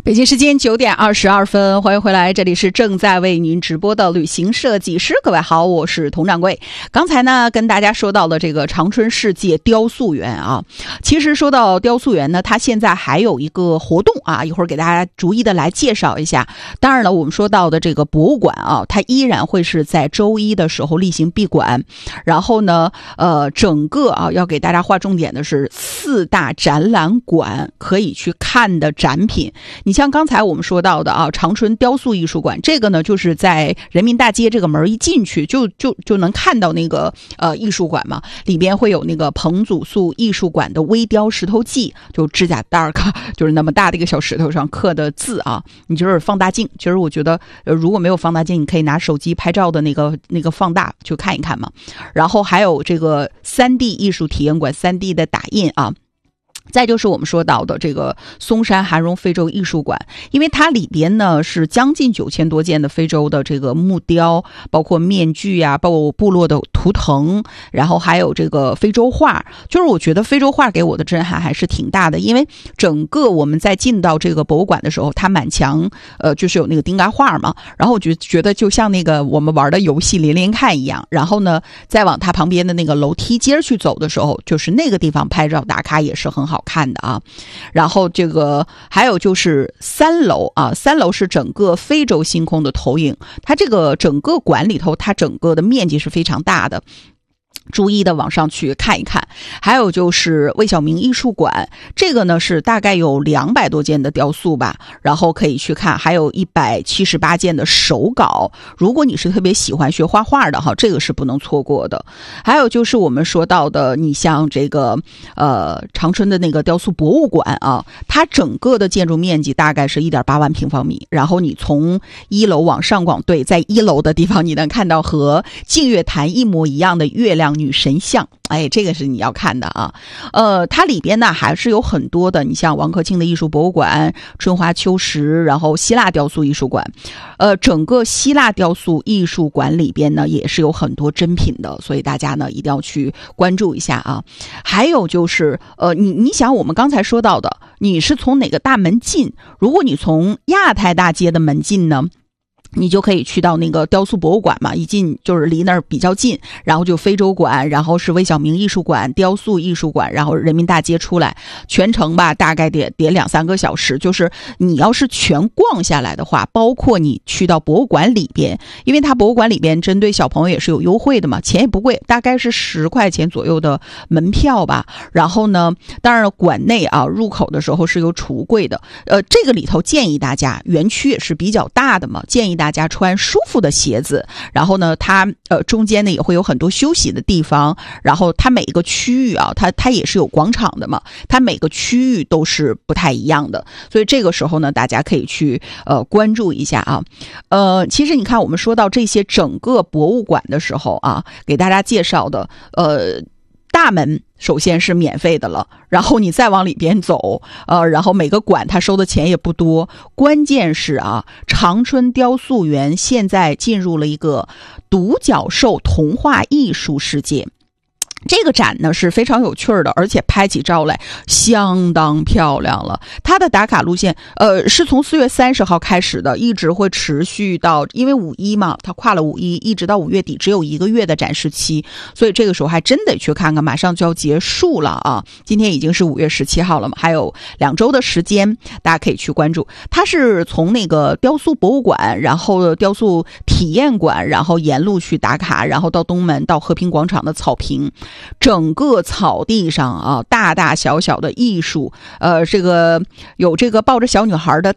北京时间9点22分，欢迎回来，这里是正在为您直播的旅行设计师。各位好，我是佟掌柜。刚才呢跟大家说到了这个长春世界雕塑园啊，其实说到雕塑园呢，它现在还有一个活动啊，一会儿给大家逐一的来介绍一下。当然了，我们说到的这个博物馆啊，它依然会是在周一的时候例行闭馆。然后呢整个啊要给大家划重点的是4大展览馆可以去看的展品。你像刚才我们说到的啊，长春雕塑艺术馆，这个呢就是在人民大街这个门一进去就能看到那个艺术馆嘛，里边会有那个彭祖素艺术馆的微雕石头记，就指甲盖儿就是那么大的一个小石头上刻的字啊，你就是放大镜，其实我觉得如果没有放大镜，你可以拿手机拍照的那个放大去看一看嘛。然后还有这个 3D 艺术体验馆 3D 的打印啊。再就是我们说到的这个松山韩荣非洲艺术馆，因为它里边呢是将近9000多件的非洲的这个木雕，包括面具啊，包括部落的图腾，然后还有这个非洲画。就是我觉得非洲画给我的震撼还是挺大的，因为整个我们在进到这个博物馆的时候，它满墙就是有那个丁嘎画嘛，然后我就觉得就像那个我们玩的游戏连连看一样。然后呢再往它旁边的那个楼梯阶去走的时候，就是那个地方拍照打卡也是很好看的啊。然后这个还有就是3楼啊，3楼是整个非洲星空的投影，它这个整个馆里头它整个的面积是非常大的，逐一的往上去看一看。还有就是魏小明艺术馆，这个呢是大概有200多件的雕塑吧，然后可以去看，还有178件的手稿，如果你是特别喜欢学画画的哈，这个是不能错过的。还有就是我们说到的，你像这个长春的那个雕塑博物馆啊，它整个的建筑面积大概是1.8万平方米，然后你从1楼往上逛，对，在1楼的地方你能看到和净月潭一模一样的月亮女神像，哎，这个是你要看的啊。它里边呢还是有很多的，你像王克庆的艺术博物馆、春华秋实，然后希腊雕塑艺术馆，整个希腊雕塑艺术馆里边呢也是有很多珍品的，所以大家呢一定要去关注一下啊。还有就是你想我们刚才说到的，你是从哪个大门进？如果你从亚太大街的门进呢，你就可以去到那个雕塑博物馆嘛，一进就是离那儿比较近，然后就非洲馆，然后是魏小明艺术馆、雕塑艺术馆，然后人民大街出来，全程吧大概得2-3个小时。就是你要是全逛下来的话，包括你去到博物馆里边，因为它博物馆里边针对小朋友也是有优惠的嘛，钱也不贵，大概是10块钱左右的门票吧。然后呢，当然馆内啊入口的时候是有储物柜的，这个里头建议大家，园区也是比较大的嘛，建议大家穿舒服的鞋子，然后呢它中间呢也会有很多休息的地方，然后它每一个区域啊它也是有广场的嘛，它每个区域都是不太一样的，所以这个时候呢大家可以去关注一下啊。其实你看我们说到这些整个博物馆的时候啊，给大家介绍的大门首先是免费的了，然后你再往里边走，然后每个馆它收的钱也不多。关键是啊，长春雕塑园现在进入了一个独角兽童话艺术世界。这个展呢是非常有趣的，而且拍起照来相当漂亮了。它的打卡路线是从4月30号开始的，一直会持续到，因为5·1嘛，它跨了5·1，一直到5月底，只有1个月的展示期，所以这个时候还真得去看看，马上就要结束了啊！今天已经是5月17号了嘛，还有2周的时间，大家可以去关注。它是从那个雕塑博物馆，然后雕塑体验馆，然后沿路去打卡，然后到东门，到和平广场的草坪。整个草地上啊，大大小小的艺术，这个有这个抱着小女孩的